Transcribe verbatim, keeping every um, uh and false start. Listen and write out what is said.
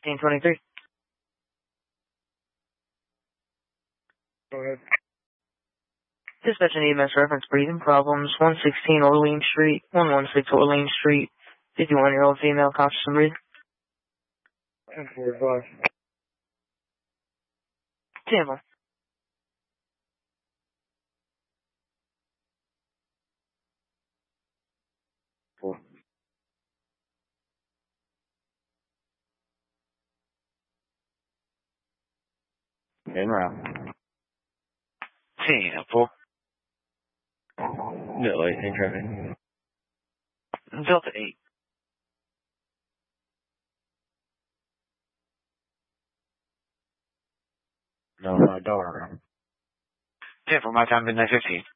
fifteen twenty-three. Go ahead. Dispatch an E M S reference breathing problems. one sixteen Orleans Street, one one six Orleans Street. fifty-one-year-old female conscious and breathing. ten forty-five. Tampa. Four. En route. Tampa. Delta eighteen traffic. Delta eight. No, my daughter. Tampa, my time midnight fifteen.